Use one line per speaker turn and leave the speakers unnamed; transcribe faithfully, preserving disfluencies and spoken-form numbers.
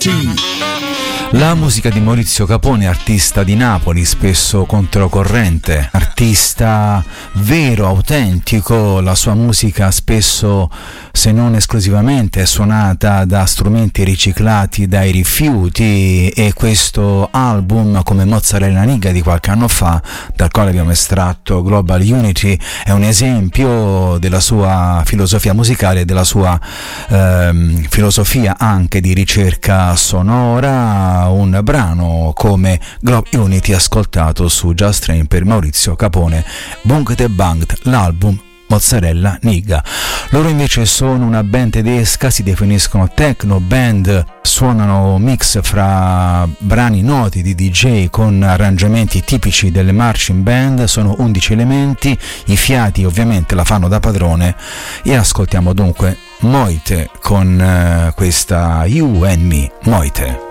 La musica di Maurizio Capone, artista di Napoli, spesso controcorrente, artista vero, autentico. La sua musica spesso, se non esclusivamente, è suonata da strumenti riciclati dai rifiuti, e questo album, come Mozzarella Niga di qualche anno fa, dal quale abbiamo estratto Global Unity, è un esempio della sua filosofia musicale e della sua ehm, filosofia anche di ricerca sonora. Un brano come Global Unity ascoltato su Just Train per Maurizio Capone, Bungt e Bangt, l'album Mozzarella Niga. Loro invece sono una band tedesca, si definiscono techno band, suonano mix fra brani noti di D J con arrangiamenti tipici delle marching band. Sono undici elementi, i fiati ovviamente la fanno da padrone, e ascoltiamo dunque Moite con uh, questa You and Me, Moite.